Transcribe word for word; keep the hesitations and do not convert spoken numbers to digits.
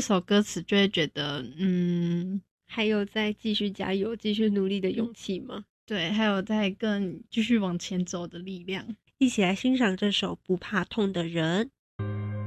首歌词就会觉得嗯还有再继续加油继续努力的勇气吗？ 对，还有再更继续往前走的力量。 一起来欣赏这首不怕痛的人。